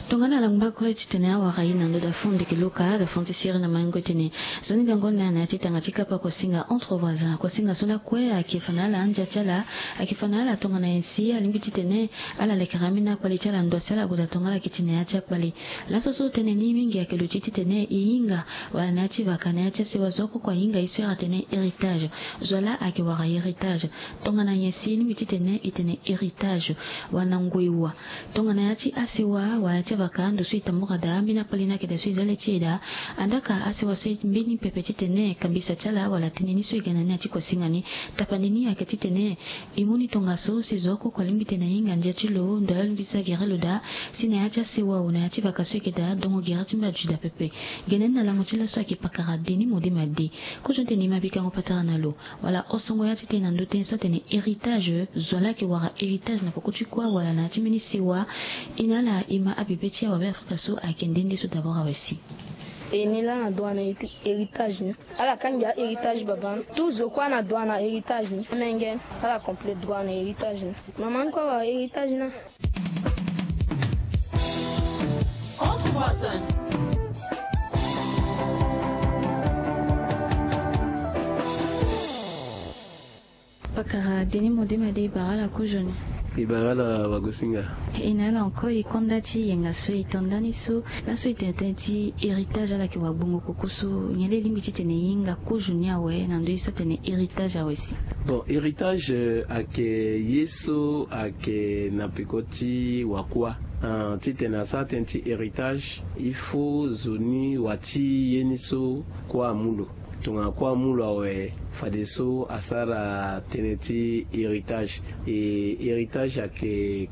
tongana langba kule chitene awa gaina ndo da fonde kiloka da fonte siri na mango tene zoni gangona na chitanga chikapa kwa singa entre voisins kwa singa sola kwe akifanala anja chala akifanala tongana ensi alimbiti tene ala lekaramina kwa lichala ndo sala guda tongala kitine acha kwali laso so tene ni mingi ya kiluchiti tene iinga wanachi vakana acha sewa zoko kwa inga iswera tene héritage zola akiwara héritage tongana ensi limbiti tene itene héritage wananguiwa tongana yachi asiwa wacha vakando suita mugada ambina palina keda suizale chida andaka asiwa sui mbini pepe chitene kambisa chala wala tinini sui ganani achi kwa singani tapanini ya ketitene imuni tongaso sizoko kwa limbite na inga ndia chilo ndo alimbisa geralo da sine acha siwa una achi vakasui keda dongo gerati mba juda pepe genen na lango chila sua kipakara dini modi madi kujonte ni mabika ngopatara nalo wala osongo yati tena ndo tenso tene héritage zola ki wara héritage na pokuchi kwa wala na achi mini siwa inala ima abibeti ya wabe Afrika so akendindi so d'abord awesi enila na douana héritage ni ala kambia héritage baba toujours kwa na douana héritage ni nenge ala complet douana héritage ni maman kwa wa héritage na entre voisins pakara deni modema de barala kujoni Ibarala wagosinga. Inala encore ikondati yenga so itondani so la so itententi héritage ala ki wabungo kokusu nyele limbiti tene yinga kujunia we nando iso tene héritage awesi. Bon, héritage ake yeso ake napikoti wakwa. Tite na sa tenti héritage il faut zoni wati yeniso kwa mulo. Tunga kwa mulo awe fadeso asara teneti héritage et héritage ake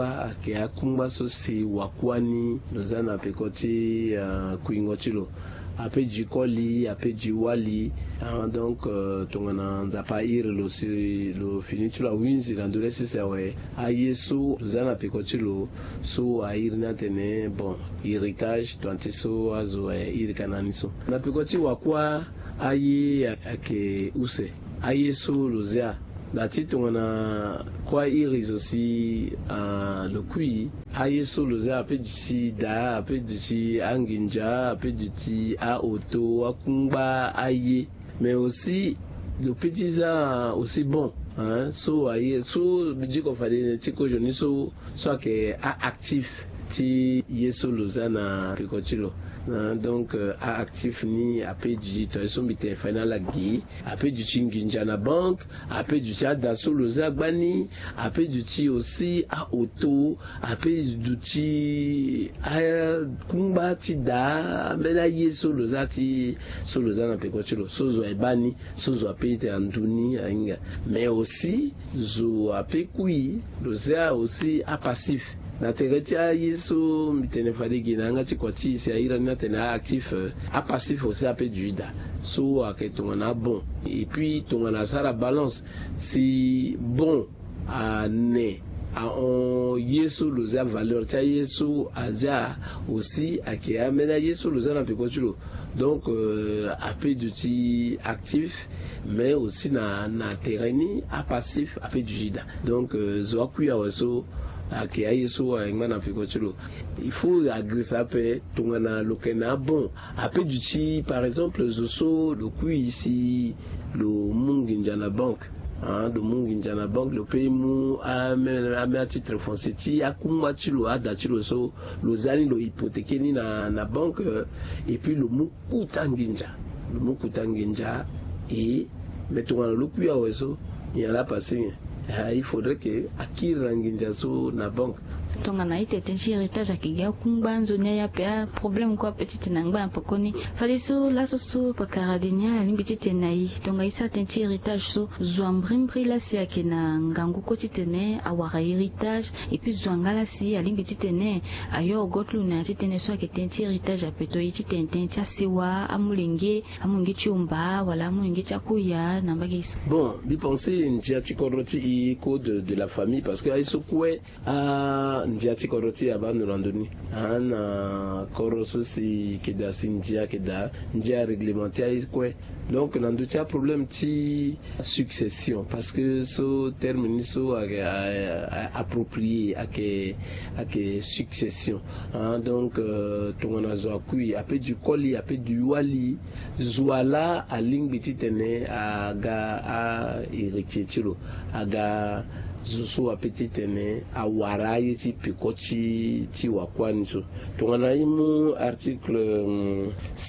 kumba sosi wakwani lozana pekoti kuingotilo ape jikoli ape jiwali donc tongana nzapa ir lo finitula winzi na dolesi sawe ayesu lozana pekoti lo so air na tene bon héritage twantiso azo ir kananiso na pekoti wakwa aye ake use aye so lozia la titre na kwa iris aussi le kui aye so lozia ape duti da ape duti anginja ape duti a auto akumba aye mais aussi le petit a aussi bon hein so aye so bijiko fade tiko joni so que a actif ti yeso lozana pekotilo donc a actif ni ape du to sombite final gi ape du chinginja na banque ape du tia daso loza gbani ape du ti aussi a auto ape du ti a kumba ti da mena yeso loza ti so loza na pekotilo sozo ebani sozo ape te anduni ainga mais aussi zo ape kui loza aussi a passif na tereti a yeso mitene fadigi na ngati kwati si aira na tena actif a passif aussi a peu juda so a que ton a bon et puis ton a sara balance si bon a ne a on yeso loza valeur ta yeso aza aussi a que amena yeso loza na pekotulo donc a peu d'outils actifs mais aussi na terreni a passif a peu juda donc zo akuya waso ake ayeso ngana pikotulo il faut agresser après tongana lokena bon après du ti par exemple zoso le coup ici le munginja na banque le munginja na banque le paiement à titre foncier ti akumwa tilo ada tilo so lozali lo hypothéquer ni na banque et puis le mukutanginja et mais tongana le coup ya weso il y a la passé il faudrait que akira nginja so na banque tongana ite tenshi héritage akiga kumbanzo nya ya pe problème kwa petite nangba mpokoni faliso laso so pakaradenia limbiti tenai tonga isa tenshi héritage so zwambrimbri la si akena ngangu koti tene awara héritage et puis zwangala si alimbiti tene ayo gotlu na tene so aketenshi héritage apeto iti tententi asiwa amulingi chumba wala amulingi chakuya nambagi bon bi penser ntia tikoroti code de la famille parce que aiso kwe njia ti koroti abando landoni ana koroso si keda sinjia keda njia réglementaire quoi. Donc nandu ti problème ti succession parce que so terme so approprié ake succession donc tongana zo akui ape du koli ape du wali zuala a lingbiti tene aga a héritier tilo aga zusu apeti tene a warayi ti pikoti ti wakwani so tongana imu article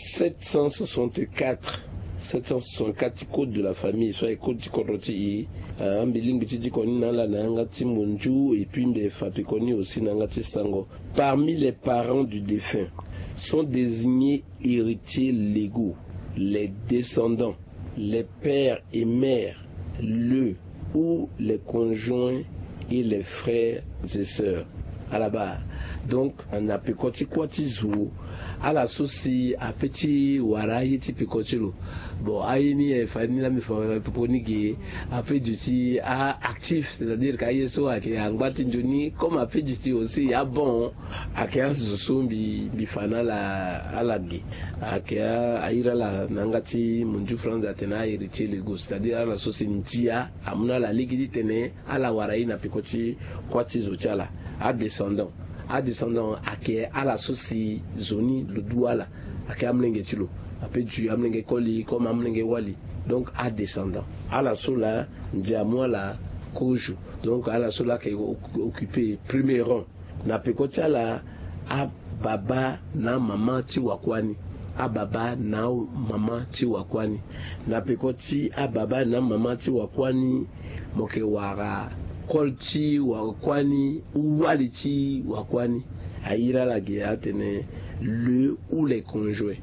764 code de la famille soit code du koroti ambiling biti di koni na la nanga ti monju et puis mbe fapikoni aussi nanga ti sango. Parmi les parents du défunt sont désignés héritiers légaux les descendants, les pères et mères, le ou les conjoints et les frères et sœurs. À la barre. Donc, on a pekoti kwati zou à la souci à petit warayi ti pekoti lo. Bon, aïni fani la mi ponigi a peu du à actif, c'est-à-dire qu'aïe so a qui a ngwati njoni comme a peu du aussi a bon a qui a susumbi bifana la gi a qui a aïra la nangati munju France atena héritier lego, c'est-à-dire à la souci ntia amuna la ligue tene à la warayi na pekoti kwati zotiala à descendant ake ala sosi zoni le douala ake amlenge tilo ape du amlenge koli comme amlenge wali donc à descendant ala sola ndiamwa la koju donc ala sola qui occupé premier rang na pekota la a baba na mama ti wakwani a baba na mama ti wakwani na pekoti a baba na mama ti wakwani moke wara kolti wakwani waliti wakwani aïra la guerre tene le ou les conjoints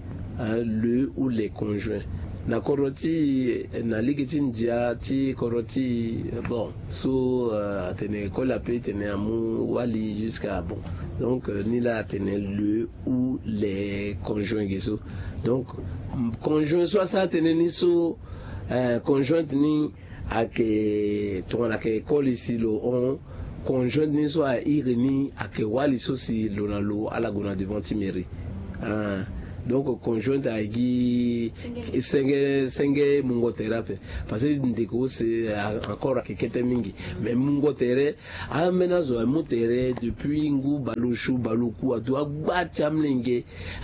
na koroti na ligiti ndia ti koroti bon so tene kola pe tene amu wali jusqu'à bon donc ni la tene le ou les conjoints geso donc conjoint soit ça tene ni so conjointe ni ake tongana ke koli si lo on conjointe ni so a irini ake wali so si lo na lo ala gona devant mairie donc conjointe a gi senge mungo thérapie parce que ndeko c'est encore ake kete mingi mais mungo tere a menazo mu tere depuis ngu balushu baluku adu agbacha mlenge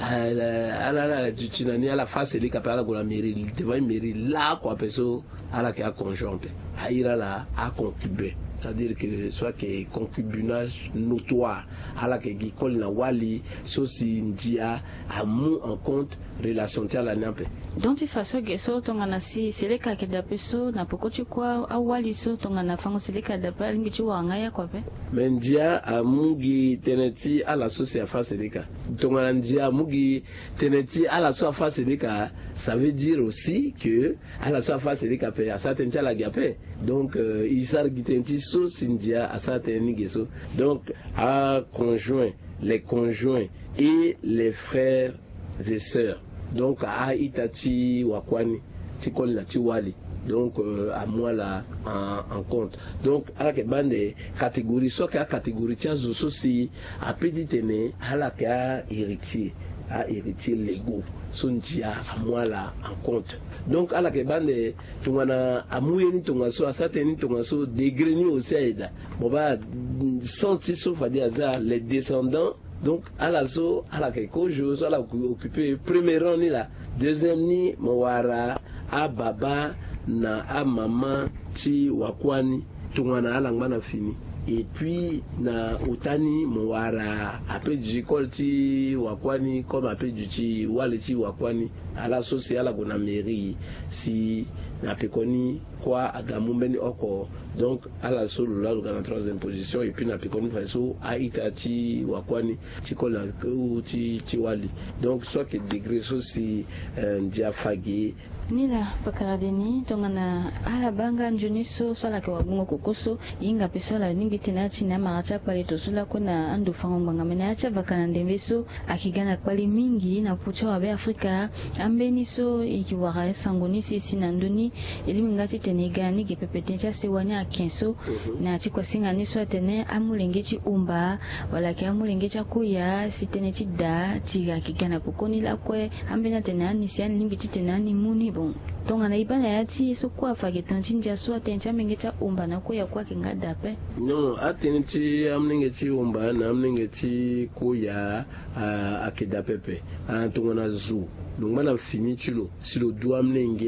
ala tutinani ala face li kapala gona mairie devant mairie là quoi peso ala ke a conjointe a ira la a concubin, c'est-à-dire que soit que concubinage notoire ala ke gi kol na wali so si ndia amu en compte relation tia la nampe donc il façon que so tongana si seleka ke da peso na pokoti kwa awali so tongana fango seleka da pa ngi wanga ya kwa pe mendia amugi teneti ala so si afa seleka tongana ndia amugi teneti ala so afa seleka ça veut dire aussi que ala so afa seleka pe a certain tia la gape donc isar gitenti so sindia a certain nigeso donc a conjoint les conjoints et les frères et sœurs donc a itati wakwani tikol na tiwali donc à moi là en compte donc à la bande catégorie soit que catégorie tia zo si a petit tene à la ka héritier légaux son dia à moi là en compte donc à la bande tungana amuyeni tunga so asateni tunga so degré ni aussi aida bon ba senti so fadi aza les descendants donc à la so à la quelque chose à la occuper premier rang ni là deuxième ni mwara a baba na a maman ti wakwani tungana ala ngana fini et puis na utani mwara après du école ti wakwani comme après du ti wale ti wakwani ala social gona mairie si na pekoni kwa agamumbeni oko donc ala solo la gana troisième position et puis na pekoni faso a itati wakwani tikola ku ti wali donc soit que degré so si diafagi nila pakaradeni tongana ala banga njuniso sala ke wabungo kokoso inga pesola ningi tinati na maracha pale tosula kuna andu fango bangamena acha bakana ndembeso akigana kwali mingi na pucha wa Afrika ambeni so ikiwara sangoni sisi na nduni ni elimu ngati tene gani ge pepete cha sewani akenso na chikwa singa ni so tene amulenge chi umba wala ke amulenge cha kuya sitene chi da tiga kigana pokoni la kwe ambena tene ni sian limbi tene ni muni bon tonga na ibana ya ti so kwa fage tonjinja so atencha menge cha umba na kuya kwa kinga dape non atene ti amulenge chi umba na amulenge chi kuya akeda pepe tonga na zu donc mana fini chilo si le doigt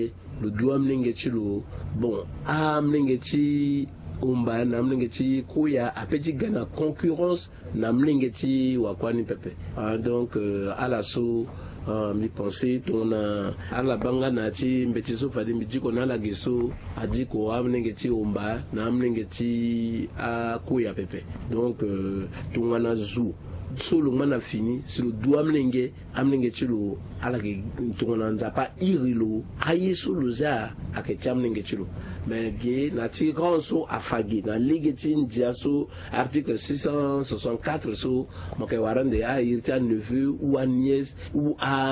mlenge chilo bon mlenge chi umba na mlenge chi kuya apeti gana concurrence na mlenge chi wakwani pepe donc à la so mi pensé tona ala banga na chi mbeti so fadi mbijiko na la geso adiko amlenge chi umba na amlenge chi kuya pepe donc tungana zu solo mana fini si le doigt amlenge chilo ala ke tongona nzapa irilo aye solo za aketi amlenge chilo mais ge na ti grand so afagi na legeti ndia so article 664 so moke warande a irti a neveu ou a nièce ou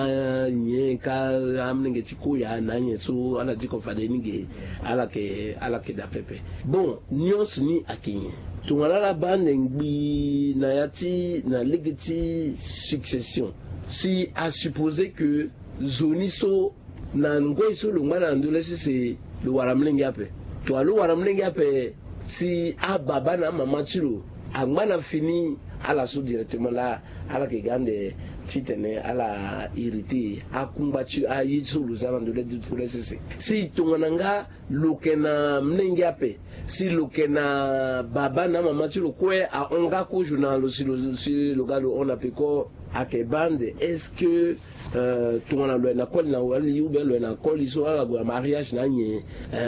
a nye ka amlenge ti kuya na nye so ala diko fade ni ge ala ke da pepe bon nyos ni akinye tongana la bande ngbi na yati na legeti succession si à supposer que zoniso na ngoi so longana ndole c'est le waramlenge ape to alo waramlenge ape si baba na mama chilo angana fini ala so directement là ala ke gande titene ala iriti akumbachi yiso luzana ndole dutule si tongana lokena mlenge ape si lokena baba na mama chilo kwe onga ko journal si le gars on a peko ake bande est-ce que tongana lo na kol na wali ube lo na kol iso ala go mariage na nye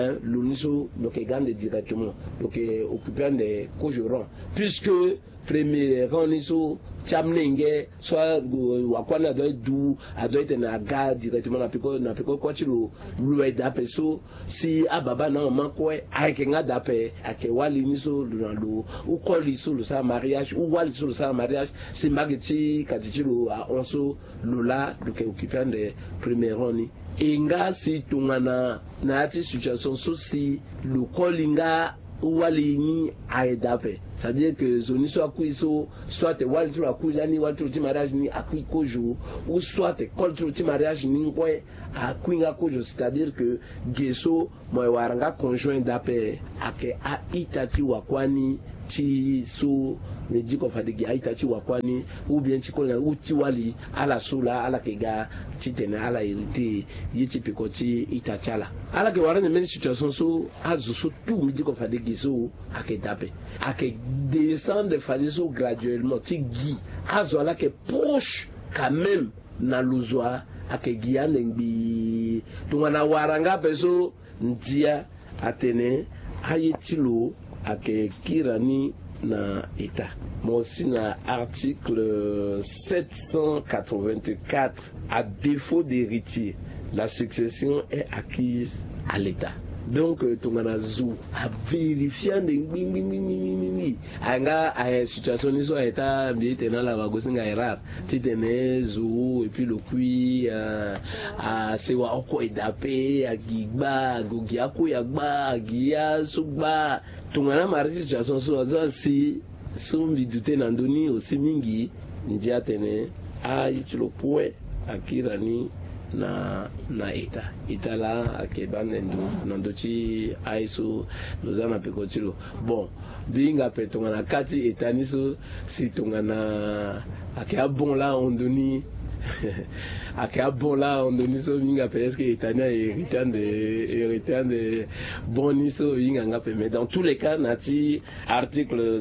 luniso loke gande directement loke occupant de cojoron puisque premier rang iso chamlenge soit wakwana doit être na ga directement na peko kwa chilo lo da peso si baba na mama kwe ake nga dape ake wali niso lo ou kol iso lo sa mariage ou wali iso lo sa mariage si mageti katichilo a onso lola loke occupant de premier rang ni inga si tungana na ati situation so si lo kolinga wali ni aedape c'est-à-dire que zoni so akuiso soit wali tu akuila ni wali tu mariage ni akui kojo ou soit kol tu mariage ni ngwe akuinga kojo c'est-à-dire que geso mo waranga conjoint d'ape ake a itati wakwani ti so mediko fadigi a itati wakwani ou bien ti kola ou ti wali ala sola ala kega ti tene ala irite yiti pikoti itatiala ala ke warane men situation so azu so tout mediko fadigi so ake dape ake descendre fadi so graduellement ti gi azu ala ke proche quand même na luzwa ake giane ngbi tungana waranga peso ndia atene hayetilo ake kirani na état moi aussi na article 784 à défaut d'héritier la succession est acquise à l'état donc tongana zu a vérifier de anga a situation ni so eta mbi tena la bagosinga erreur ti tene zu et puis le kui a sewa oko edape agigba gogia ko yagba agia suba tongana mari situation so si mbi dute na ndoni aussi mingi ndia tene a yitulo poe akirani na ita la akebane ndo chi aiso lozana pekotilo bon binga petonga na kati etaniso si tonga na akia bon la ondoni akia bon la ondoni so binga pe est-ce que etania héritant de boniso binga ngape mais dans tous les cas nati article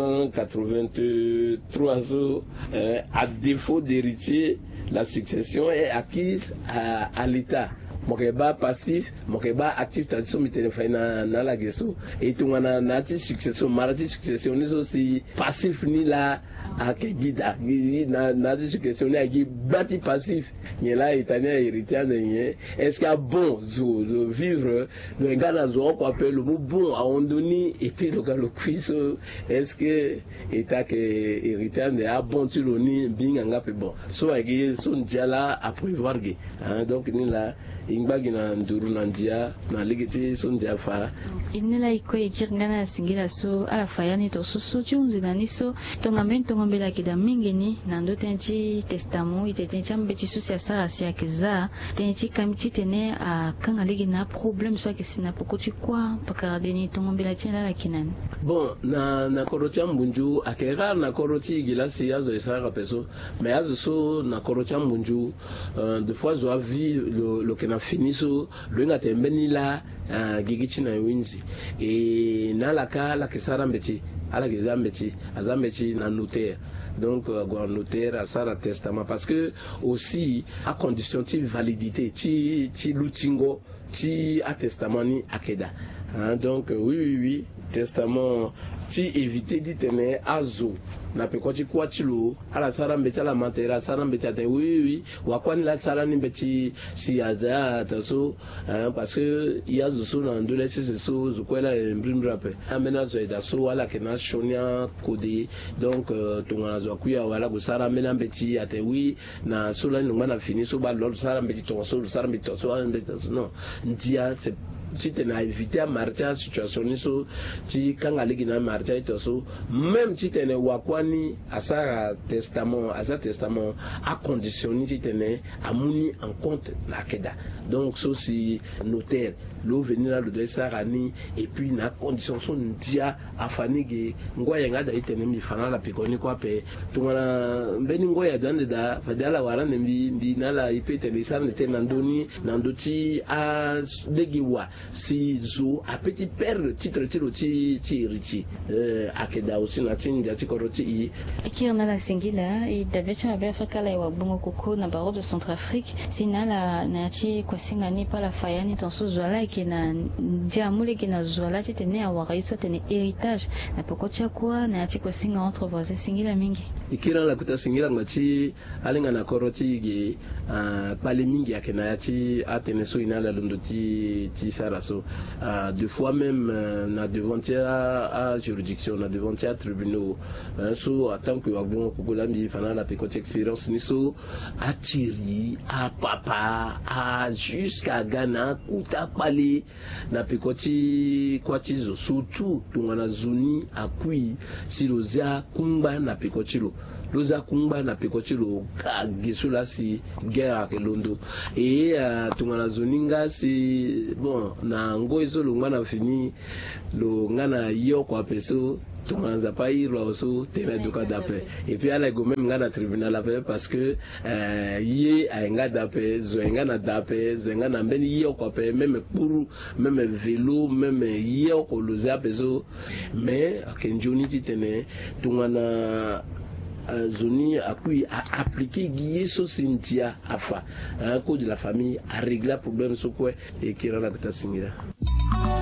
783 so à défaut d'héritier la succession est acquise à l'État. Mokeba passif, mokeba actif, tradition mitéléphonie na la gesso. Et tout na nati succession, marati succession, ni aussi passif ni la ake gida na zi questionner agi bati passif ni la itania héritier ne est-ce qu'il bon zo vivre le ngana zo ko appelle le bon à ondoni et puis le quiz est-ce que eta que héritier ne a bon tu loni binga pe bon so agi son diala à prévoir ge donc ni la ingbagi na nduru na ndia na legiti son dia fa inela iko ikirngana singira so ala fayani to so chunzi na niso tongamento ngombela kida mingeni na ndo tenchi testamo itetencha mbeti susi asara sia kiza tenchi kamiti tene a kanga ligi na problem so ke sina pokoti kwa paka deni tongombela chela la kinani bon na korotia mbunju akera na koroti gilasi yazo isara peso mais yazo so na korotia mbunju de fois zo avi le na finiso luenga tembeni la gigichi na winzi et na la kisara mbeti ala kizambeti azambeti na notaire donc un notaire à ça testament parce que aussi à condition de validité ti lutingo ti attestement ni akeda donc oui testament ti éviter dit tenir azo na pekoti kwa chilo ala sara mbeti ala mantera sara mbeti ate oui wakwani la sara ni mbeti si aza taso parce que yazo so na ndole c'est so zukwela mbrimrape amena zo eda so wala kena shonia kode donc tongana zo kuya wala go sara mena mbeti ate oui na so la ngba na fini so ba lo sara mbeti to so sara mbeti to so non ndia c'est si tu n'as évité à marcher situation so ti kanga ligi na marcher to so même si tu n'es wakwani à sa testament à conditionner si tu n'es amuni en compte la keda donc so si notaire lo venir là le doit sarani et puis na condition son dia afanige ngoya ngada itene mi fana la pikoni kwa pe tungana mbeni ngoya dande da fadala warane mbi nala ipete ni sana tena ndoti a degiwa si zo a petit perdre titre ti riti akeda aussi na tinja ti koroti i ikirna la singila i dabecha abefa kala wa bungo koko na baro de Centrafrique sinala na ti kwasinga ni pala fayani tonso zwala kina ndiamule kina zwala ti tene awaiso tene héritage na pokocha kwa na ti kwasinga entre voisins singila mingi ikira la kuta singila ngati alinga na koroti ge pale mingi akena ya ti atene so inala londo ti saraso deux fois même na devantière à juridiction na devantière tribunaux so tant que wabon kokolambi fana la petite expérience ni so atiri a papa a jusqu'à Ghana kuta pale na pekoti kwati zo surtout tungana zuni akui silozia kumba na pekotilo loza kumba na pekotilo ka gesula si guerre ke londo et tungana zoninga si bon na ngo iso lungwa na fini lo ngana yo kwa peso tumanza pa irwa oso tena duka dape et puis ala go même ngana tribunal ape parce que ye ainga dape zo ngana dape zo ngana mbeni yo kwa pe même pour même vélo même yo ko loza peso mais akenjoni titene tungana zoni apui à appliquer guier so sintia afa un code de la famille à régler problème so quoi et qui rend la kutasingira